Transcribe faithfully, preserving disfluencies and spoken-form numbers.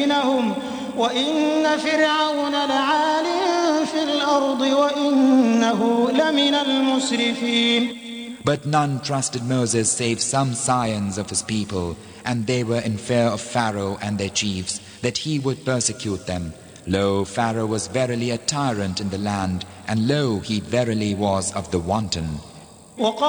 بينهم وإن فرعون لعال في الأرض وإنه لمن المسرفين. But none trusted Moses save some scions of his people, and they were in fear of Pharaoh and their chiefs, that he would persecute them. Lo, Pharaoh was verily a tyrant in the land, and lo, he verily was of the wanton.